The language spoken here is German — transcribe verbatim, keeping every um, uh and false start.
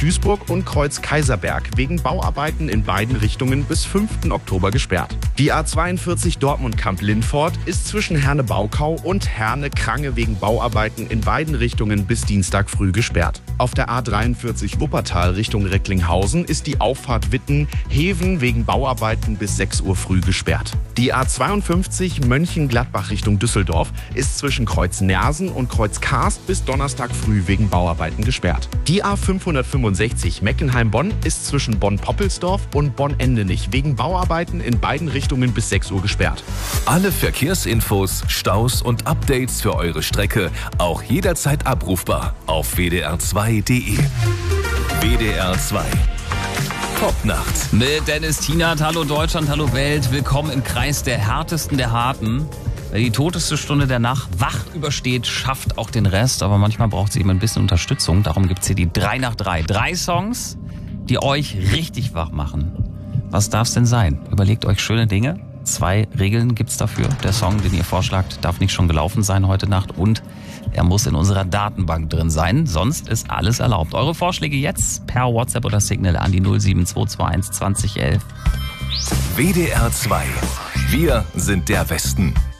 Duisburg und Kreuz Kaiserberg wegen Bauarbeiten in beiden Richtungen bis fünften Oktober gesperrt. Die A zweiundvierzig Dortmund-Kamp-Lindfort ist zwischen Herne-Baukau und Herne-Krange wegen Bauarbeiten in beiden Richtungen bis Dienstag früh gesperrt. Auf der A dreiundvierzig Wuppertal Richtung Recklinghausen ist die Auffahrt Witten-Heven wegen Bauarbeiten bis sechs Uhr früh gesperrt. Die A zweiundfünfzig Mönchengladbach Richtung Düsseldorf ist zwischen Kreuz Nersen und Kreuz Karst bis Donnerstag früh wegen Bauarbeiten gesperrt. Die A fünfhundertfünfundsechzig Meckenheim-Bonn ist zwischen Bonn-Poppelsdorf und Bonn-Endenich wegen Bauarbeiten in beiden Richtungen bis sechs Uhr gesperrt. Alle Verkehrsinfos, Staus und Updates für eure Strecke auch jederzeit abrufbar auf w d r zwei punkt d e. W D R zwei. Top-Nacht. Mit Dennis Tienert. Hallo Deutschland, hallo Welt. Willkommen im Kreis der Härtesten der Harten. Wer die toteste Stunde der Nacht wach übersteht, schafft auch den Rest. Aber manchmal braucht sie eben ein bisschen Unterstützung. Darum gibt es hier die drei nach drei. Drei Songs, die euch richtig wach machen. Was darf es denn sein? Überlegt euch schöne Dinge. Zwei Regeln gibt's dafür. Der Song, den ihr vorschlagt, darf nicht schon gelaufen sein heute Nacht. Und er muss in unserer Datenbank drin sein. Sonst ist alles erlaubt. Eure Vorschläge jetzt per WhatsApp oder Signal an die null sieben zwei zwei eins zwanzig elf. W D R zwei. Wir sind der Westen.